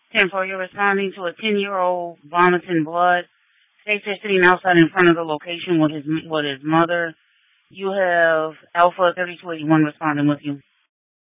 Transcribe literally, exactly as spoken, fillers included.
ten four, you're responding to a ten-year-old vomiting blood. States are sitting outside in front of the location with his with his mother. You have Alpha thirty-two eighty-one responding with you.